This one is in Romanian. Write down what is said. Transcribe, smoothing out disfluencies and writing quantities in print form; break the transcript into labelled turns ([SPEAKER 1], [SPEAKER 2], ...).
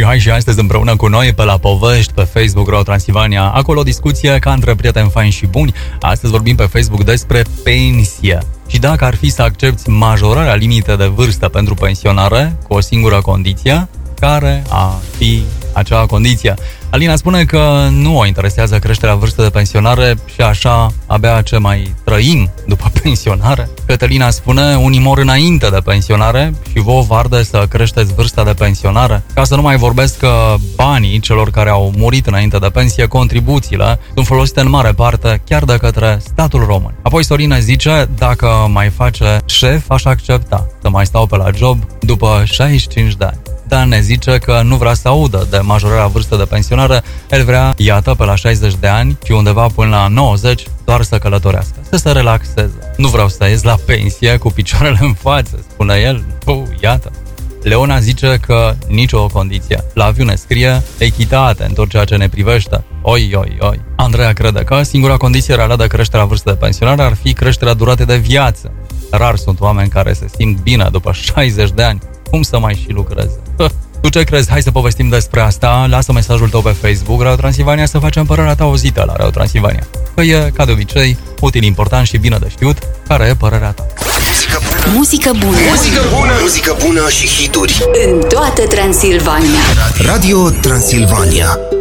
[SPEAKER 1] Mihai și astăzi împreună cu noi pe la Povești, pe Facebook Radio Transilvania. Acolo o discuție ca între prieteni faini și buni. Astăzi vorbim pe Facebook despre pensie. Și dacă ar fi să accepti majorarea limitei de vârstă pentru pensionare cu o singură condiție, care ar fi acea condiție? Alina spune că nu o interesează creșterea vârstei de pensionare și așa abia ce mai trăim după pensionare. Cătălina spune, unii mor înainte de pensionare și vouă vă arde să creșteți vârsta de pensionare. Ca să nu mai vorbesc că banii celor care au murit înainte de pensie, contribuțiile, sunt folosite în mare parte chiar de către statul român. Apoi Sorina zice, dacă mai face șef, aș accepta să mai stau pe la job după 65 de ani. Dan ne zice că nu vrea să audă de majorarea vârstei de pensionare, el vrea, iată, pe la 60 de ani și undeva până la 90, doar să călătorească, să se relaxeze. Nu vreau să ies la pensie cu picioarele în față, spune el. Iată. Leona zice că nicio condiție. La aviune scrie echitate în tot ceea ce ne privește. Oi. Andreea crede că singura condiție reală de creșterea vârstei de pensionare ar fi creșterea duratei de viață. Rar sunt oameni care se simt bine după 60 de ani. Cum să mai și lucreze? Tu ce crezi? Hai să povestim despre asta. Lasă mesajul tău pe Facebook, Radio Transilvania, să facem părerea ta auzită la Radio Transilvania. Că e, ca de obicei, util, important și bine de știut care e părerea ta.
[SPEAKER 2] Muzică bună.
[SPEAKER 3] Muzică bună și hituri
[SPEAKER 2] în toată Transilvania.
[SPEAKER 3] Radio Transilvania.